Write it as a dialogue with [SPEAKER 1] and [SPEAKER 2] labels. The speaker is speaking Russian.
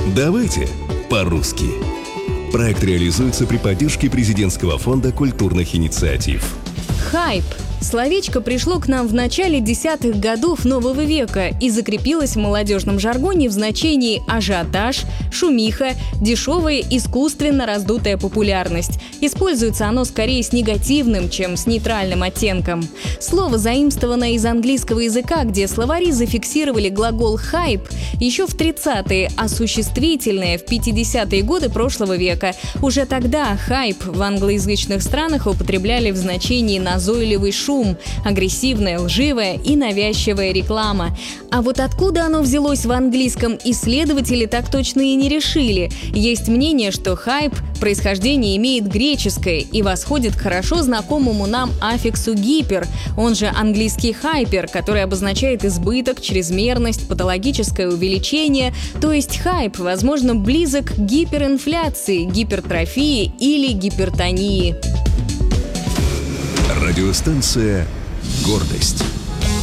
[SPEAKER 1] Давайте по-русски. Проект реализуется при поддержке Президентского фонда культурных инициатив.
[SPEAKER 2] Хайп. Словечко пришло к нам в начале десятых годов нового века и закрепилось в молодежном жаргоне в значении ажиотаж, шумиха, дешевая искусственно раздутая популярность. Используется оно скорее с негативным, чем с нейтральным оттенком. Слово заимствовано из английского языка, где словари зафиксировали глагол «хайп» еще в 30-е, а существительное в 50-е годы прошлого века. Уже тогда хайп в англоязычных странах употребляли в значении назойливый шум, агрессивная, лживая и навязчивая реклама. А вот откуда оно взялось в английском, исследователи так точно и не решили. Есть мнение, что хайп происхождение имеет греческое и восходит к хорошо знакомому нам аффиксу «гипер», он же английский «хайпер», который обозначает избыток, чрезмерность, патологическое увеличение. То есть хайп, возможно, близок к гиперинфляции, гипертрофии или гипертонии.
[SPEAKER 1] Радиостанция «Гордость».